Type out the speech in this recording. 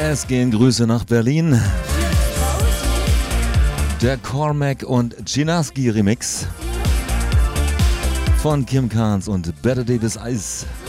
Es gehen Grüße nach Berlin. Der Cormac und Chinaski Remix von Kim Carnes und Better Davis Ice.